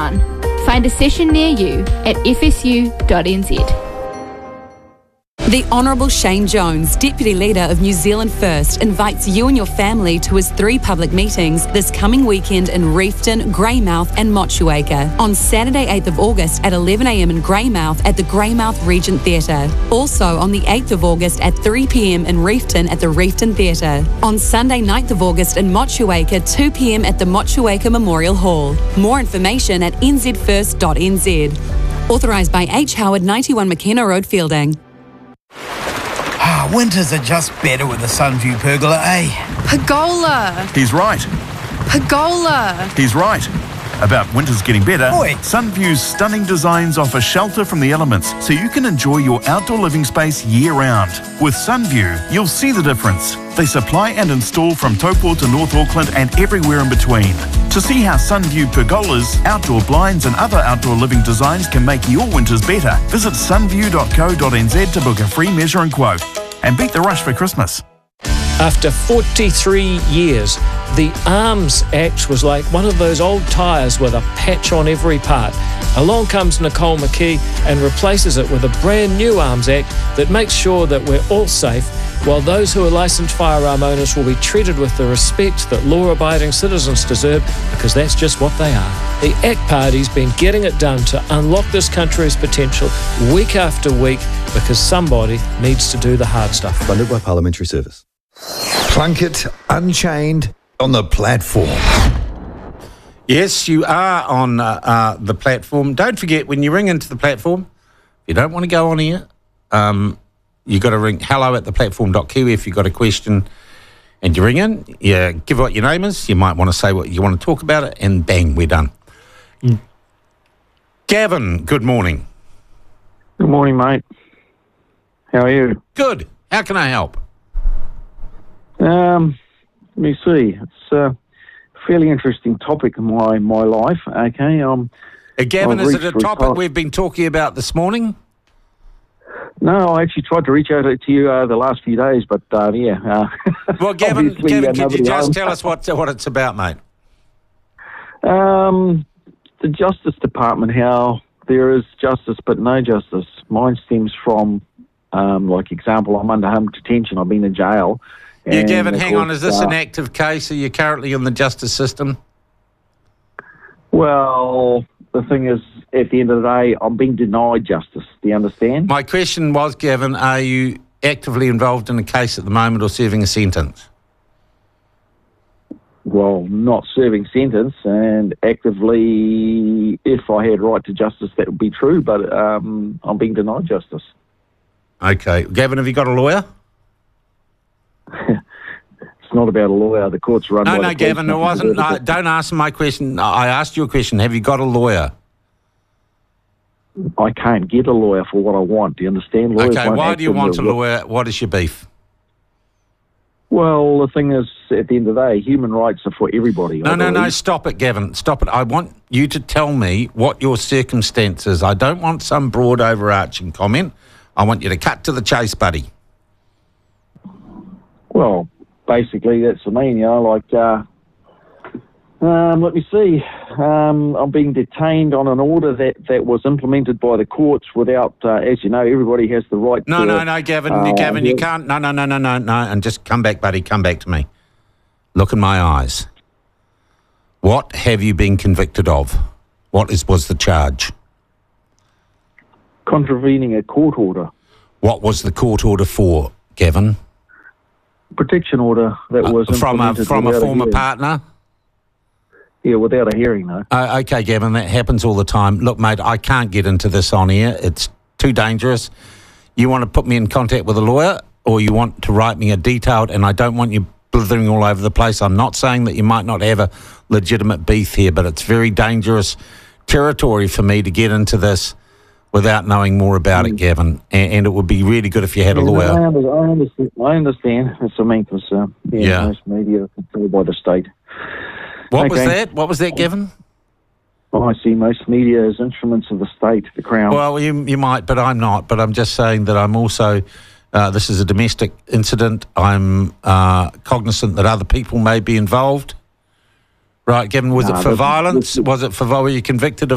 fun. Find a session near you at fsu.nz. The Honourable Shane Jones, Deputy Leader of New Zealand First, invites you and your family to his 3 public meetings this coming weekend in Reefton, Greymouth and Motueka. On Saturday 8th of August at 11am in Greymouth at the Greymouth Regent Theatre. Also on the 8th of August at 3pm in Reefton at the Reefton Theatre. On Sunday 9th of August in Motueka, 2pm at the Motueka Memorial Hall. More information at nzfirst.nz. Authorised by H. Howard, 91 McKenna Road, Fielding. Winters are just better with a Sunview pergola, eh? Pergola. He's right. Pergola. He's right. About winters getting better, Oi. Sunview's stunning designs offer shelter from the elements so you can enjoy your outdoor living space year-round. With Sunview, you'll see the difference. They supply and install from Taupo to North Auckland and everywhere in between. To see how Sunview pergolas, outdoor blinds and other outdoor living designs can make your winters better, visit sunview.co.nz to book a free measure and quote. And beat the rush for Christmas. After 43 years, the Arms Act was like one of those old tyres with a patch on every part. Along comes Nicole McKee and replaces it with a brand new Arms Act that makes sure that we're all safe, while those who are licensed firearm owners will be treated with the respect that law-abiding citizens deserve, because that's just what they are. The ACT Party's been getting it done to unlock this country's potential week after week, because somebody needs to do the hard stuff. Funded by Parliamentary Service. Plunkett Unchained on the platform. Yes, you are on the platform. Don't forget, when you ring into the platform, if you don't want to go on here, you got to ring hello@theplatform.kiwi if you've got a question, and you ring in, you give what your name is, you might want to say what you want to talk about it, and bang, we're done. Gavin, good morning. Good morning, mate. How are you? Good. How can I help? Let me see. It's a fairly interesting topic in my life. Okay. Gavin, is it a topic we've been talking about this morning? No, I actually tried to reach out to you the last few days, but yeah. Well, Gavin, could you just tell us what it's about, mate? The Justice Department, how there is justice but no justice. Mine stems from, like example, I'm under home detention. I've been in jail. Yeah, Gavin, hang on. Is this an active case? Are you currently in the justice system? Well, the thing is, at the end of the day, I'm being denied justice. Do you understand? My question was, Gavin, are you actively involved in a case at the moment or serving a sentence? Well, not serving sentence, and actively, if I had right to justice, that would be true, but I'm being denied justice. Okay. Gavin, have you got a lawyer? It's not about a lawyer. The court's run by the Gavin, it wasn't. No, don't ask my question. I asked you a question. Have you got a lawyer? I can't get a lawyer for what I want. Do you understand? Lawyers okay, why do you want a lawyer? What is your beef? Well, the thing is, at the end of the day, human rights are for everybody. No, stop it, Gavin. Stop it. I want you to tell me what your circumstances. I don't want some broad overarching comment. I want you to cut to the chase, buddy. Well, basically, that's what I mean, let me see. I'm being detained on an order that was implemented by the courts without, as you know, everybody has the right No, Gavin, Gavin, you can't. No, and just come back, buddy, come back to me. Look in my eyes. What have you been convicted of? What was the charge? Contravening a court order. What was the court order for, Gavin? Protection order that was from a former partner? Yeah, without a hearing, though. Okay, Gavin, that happens all the time. Look, mate, I can't get into this on here. It's too dangerous. You want to put me in contact with a lawyer, or you want to write me a detailed, and I don't want you blithering all over the place. I'm not saying that you might not have a legitimate beef here, but it's very dangerous territory for me to get into this without knowing more about it, Gavin. And it would be really good if you had a lawyer. I understand. That's the main concern. Most media are controlled by the state. What was that? What was that, Gavin? I see most media as instruments of the state, the Crown. Well, you might, but I'm not. But I'm just saying that I'm also, this is a domestic incident. I'm cognizant that other people may be involved. Right, Gavin, was it for violence? Were you convicted of